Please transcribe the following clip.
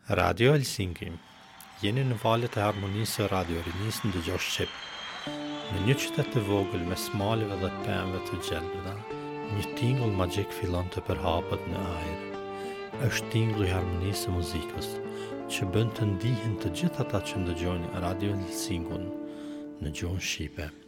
Radio Helsinki. Jeni në valet e harmonisë së Radio Rinisë në dëgjosh shqip. Në një qytet të vogël me smaleve dhe pemëve të gjelbëra, një tingull magjik fillon të përhapet në ajër. Është tingulli i harmonisë së muzikës, që bën të ndihen të gjithë ata që ndëgjojnë Radio Helsinkun në gjuhën shqipe.